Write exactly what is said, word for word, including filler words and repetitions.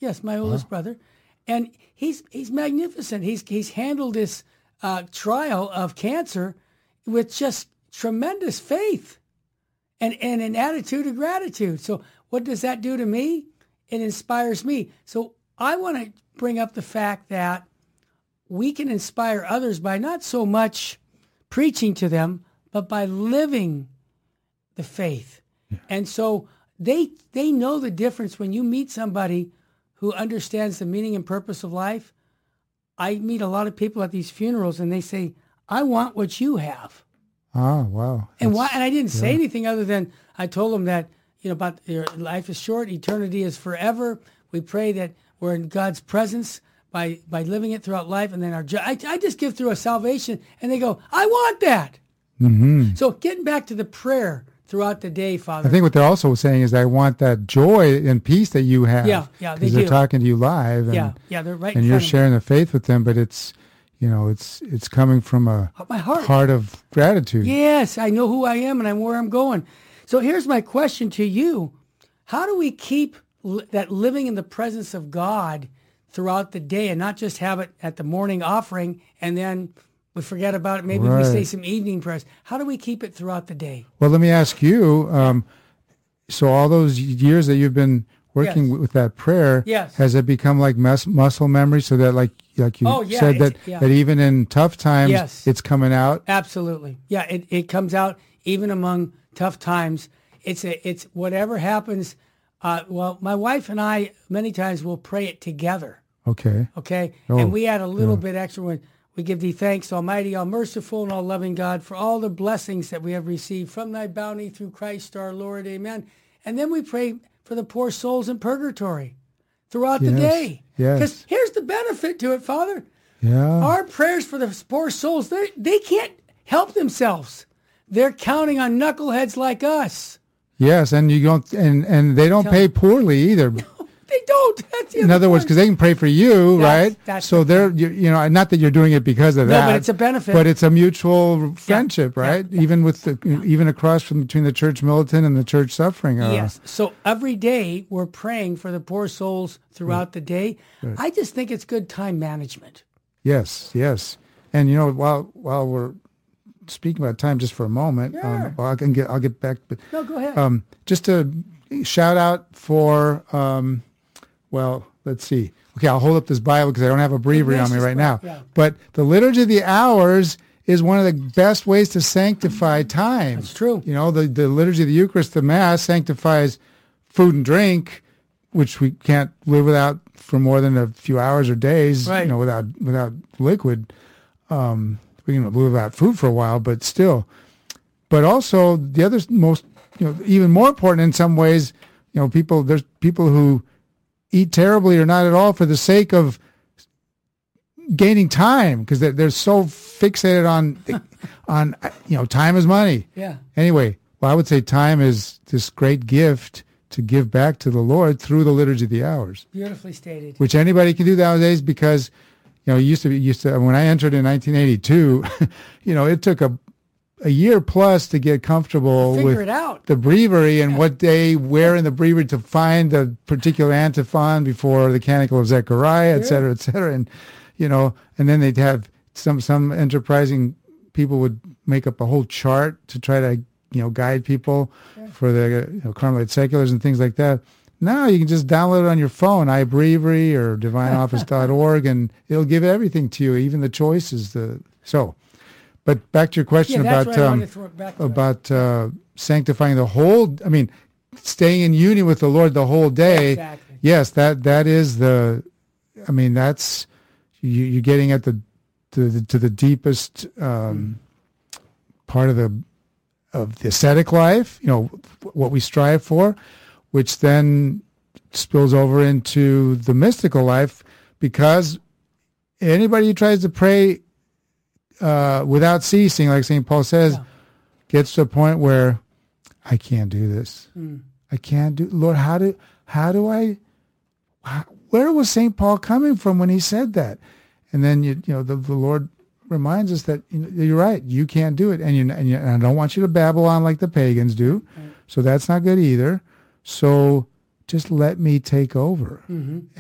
Yes, my oldest Wow. brother. And he's he's magnificent. He's he's handled this uh, trial of cancer with just tremendous faith and, and an attitude of gratitude. So what does that do to me? It inspires me. So I want to bring up the fact that we can inspire others by not so much preaching to them, but by living the faith. Yeah. And so they they know the difference when you meet somebody who understands the meaning and purpose of life. I meet a lot of people at these funerals and they say, I want what you have. Oh, wow. And why? And I didn't say yeah. anything other than I told them that, you know, about your life is short, eternity is forever. We pray that we're in God's presence by, by living it throughout life. And then our, I, I just give through a salvation and they go, I want that. Mm-hmm. So getting back to the prayer throughout the day, Father. I think what they're also saying is, I want that joy and peace that you have. Yeah, yeah, they Because they're do. talking to you live. And, yeah, yeah, they're right in And you're front of sharing the faith with them, but it's, you know, it's it's coming from a me. My heart. of gratitude. Yes, I know who I am and I'm where I'm going. So here's my question to you. How do we keep li- that living in the presence of God throughout the day and not just have it at the morning offering and then we forget about it? Maybe Right. we say some evening prayers. How do we keep it throughout the day? Well, let me ask you, um, so all those years that you've been working Yes. with, with that prayer, Yes. has it become like mus- muscle memory so that like like you Oh, yeah, said that, it's- yeah. that even in tough times, Yes. it's coming out? Absolutely. Yeah, it, it comes out even among tough times. It's a, it's whatever happens. Uh, well, my wife and I many times will pray it together. Okay. Okay. Oh, and we add a little yeah. bit extra when we give thee thanks, Almighty, all merciful, and all loving God, for all the blessings that we have received from thy bounty through Christ our Lord. Amen. And then we pray for the poor souls in purgatory throughout the Yes, day. yes. Because here's the benefit to it, Father. Yeah. Our prayers for the poor souls, they they can't help themselves. They're counting on knuckleheads like us. Yes, and you don't, and, and they don't Tell pay me. poorly either. They don't. That's the In other other words, part. because they can pray for you, That's- right? that's so the they're, you, you know, not that you're doing it because of No, that. but it's a benefit. But it's a mutual friendship, yeah, right? yeah. Even with the, even across from between the church militant and the church suffering. Uh, Yes. So every day we're praying for the poor souls throughout the day. I just think it's good time management. Yes, yes. And you know, while while we're speaking about time, just for a moment, Sure. um, well, I can get, I'll get back, but No, go ahead. um, just to shout out for, um, well, let's see. Okay, I'll hold up this Bible because I don't have a breviary on me gracious right now. Lord, yeah. But the Liturgy of the Hours is one of the best ways to sanctify time. That's true. You know, the, the Liturgy of the Eucharist, the Mass, sanctifies food and drink, which we can't live without for more than a few hours or days, Right. you know, without without liquid. Um, we can live without food for a while, but still. But also the other most, you know, even more important in some ways, you know, people, there's people who eat terribly or not at all for the sake of gaining time because they're, they're so fixated on, on, you know, time is money. Yeah. Anyway, well, I would say time is this great gift to give back to the Lord through the Liturgy of the Hours, Beautifully stated. which anybody can do nowadays because, you know, it used to be, used to, when I entered in nineteen eighty-two, you know, it took a, a year plus to get comfortable Figure with it out. the breviary and what day, where in the breviary to find the particular antiphon before the Canticle of Zechariah, et cetera, et cetera. And, you know, and then they'd have some, some enterprising people would make up a whole chart to try to, you know, guide people for the you know, Carmelite seculars and things like that. Now you can just download it on your phone, iBreviary or divine office dot org, and it'll give everything to you, even the choices. The so, but back to your question Yeah, that's about what I um, wanted to throw it back to. about uh, sanctifying the whole. I mean, staying in union with the Lord the whole day. Exactly. Yes, that that is the. I mean, that's you, you're getting at the to the, to the deepest um, part of the of the ascetic life. You know what we strive for, which then spills over into the mystical life, because anybody who tries to pray uh, without ceasing, like Saint Paul says, Yeah. gets to a point where I can't do this. Mm. I can't do. Lord, how do how do I? How, where was Saint Paul coming from when he said that? And then you you know the, the Lord reminds us that you know, you're right. You can't do it, and you and, you, and I don't want you to babble on like the pagans do. Right. So that's not good either. So just let me take over. Mm-hmm.